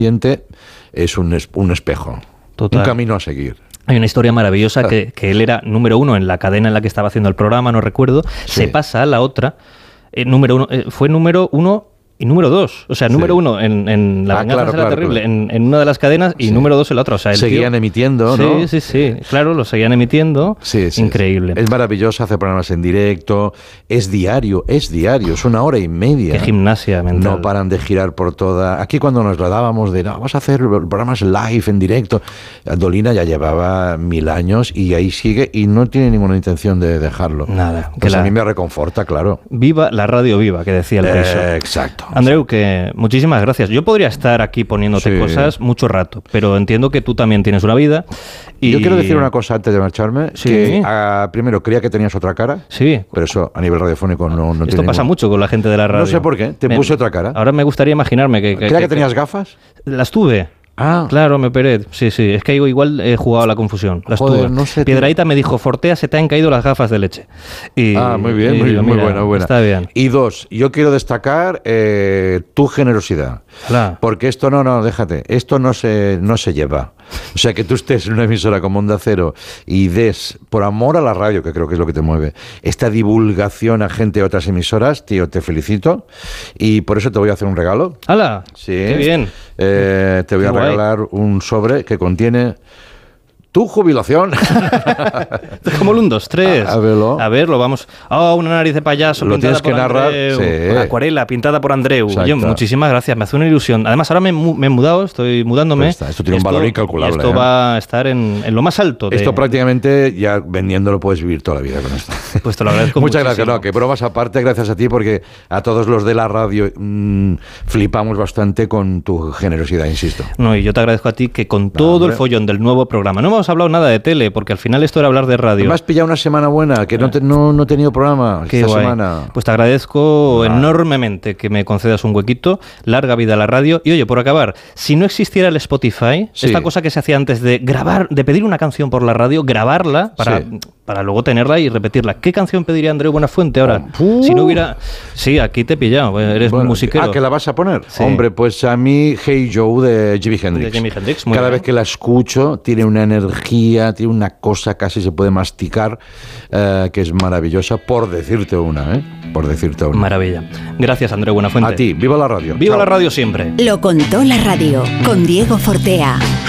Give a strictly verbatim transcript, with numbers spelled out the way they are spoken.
es un, es, un espejo, Total. un camino a seguir. Hay una historia maravillosa que, que él era número uno en la cadena en la que estaba haciendo el programa, no recuerdo, sí. Se pasa a la otra, eh, número uno, eh, fue número uno y número dos, o sea, sí. número uno en, en La ah, venganza claro, será claro, terrible, claro. En, en una de las cadenas y sí. número dos en la otra. O sea, el seguían tío, emitiendo, ¿no? Sí, sí, sí, claro, lo seguían emitiendo, sí, sí, increíble. Sí. Es maravilloso, hace programas en directo, es diario, es diario, es una hora y media. Qué gimnasia mental. No paran de girar por toda... Aquí cuando nos lo dábamos de, no, vamos a hacer programas live, en directo, Dolina ya llevaba mil años y ahí sigue y no tiene ninguna intención de dejarlo. Nada. Pues que a la... mí me reconforta, claro. Viva la radio viva, que decía el preso. Eh, exacto. Andreu, que muchísimas gracias. Yo podría estar aquí poniéndote sí. cosas mucho rato, pero entiendo que tú también tienes una vida. Y... Yo quiero decir una cosa antes de marcharme, sí. que uh, primero creía que tenías otra cara, sí. pero eso a nivel radiofónico no, no Esto tiene pasa ningún... mucho con la gente de la radio. No sé por qué, te me... puse otra cara. Ahora me gustaría imaginarme que... que ¿Creía que, que tenías que... gafas? Las tuve. Ah. Claro, me operé. Sí, sí. Es que igual he jugado a la confusión. Las Joder, tuve. no sé, Piedrahita me dijo, Fortea, se te han caído las gafas de leche. Y, ah, muy bien, muy, digo, muy mira, buena, buena. Está bien. Y dos, yo quiero destacar eh, tu generosidad. Hola. Porque esto no, no, déjate, esto no se, no se lleva. O sea, que tú estés en una emisora como Onda Cero y des, por amor a la radio, que creo que es lo que te mueve, esta divulgación a gente de otras emisoras, tío, te felicito. Y por eso te voy a hacer un regalo. ¡Hala! Sí. ¡Qué bien! Eh, te voy Qué a guay. regalar un sobre que contiene tu jubilación. Como el uno, dos, tres. A, a verlo. A verlo, vamos. Oh, una nariz de payaso Lo pintada tienes que por narrar. Andreu. Sí. Una acuarela pintada por Andreu. Oye, muchísimas gracias, me hace una ilusión. Además, ahora me, me he mudado, estoy mudándome. Pues está, esto tiene esto, un valor incalculable. Esto ¿eh? va a estar en, en lo más alto. De... Esto prácticamente, ya vendiéndolo, puedes vivir toda la vida con esto. Pues te lo agradezco Muchas muchísimo. gracias. No, que bromas aparte, gracias a ti, porque a todos los de la radio mmm, flipamos bastante con tu generosidad, insisto. No, y yo te agradezco a ti que con no, todo hombre. el follón del nuevo programa, no hemos hablado nada de tele, porque al final esto era hablar de radio. Me has pillado una semana buena, que no, te, no, no he tenido programa Qué esta guay. semana. Pues te agradezco ah. enormemente que me concedas un huequito. Larga vida a la radio. Y oye, por acabar, si no existiera el Spotify, sí. esta cosa que se hacía antes de grabar, de pedir una canción por la radio, grabarla para, sí. para luego tenerla y repetirla. ¿Qué canción pediría Andreu Buenafuente ahora? Uh. Si no hubiera... Sí, aquí te he pillado, eres bueno, musiquero. Ah, ¿que la vas a poner? Sí. Hombre, pues a mí Hey Joe de Jimi Hendrix. De Jimi Hendrix, muy Cada bien. vez que la escucho tiene una energía, tiene una cosa casi se puede masticar, eh, que es maravillosa, por decirte una, ¿eh? Por decirte una. Maravilla. Gracias, Andreu Buenafuente. A ti, viva la radio. Viva Chao. la radio siempre. Lo contó la radio con Diego Fortea.